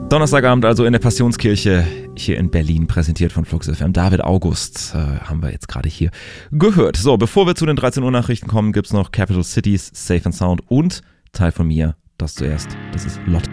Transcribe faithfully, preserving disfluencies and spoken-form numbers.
Donnerstagabend also in der Passionskirche hier in Berlin, präsentiert von Flux F M. David August äh, haben wir jetzt gerade hier gehört. So, bevor wir zu den dreizehn Uhr Nachrichten kommen, gibt's noch Capital Cities, Safe and Sound und Teil von mir. Das zuerst, das ist Lotte.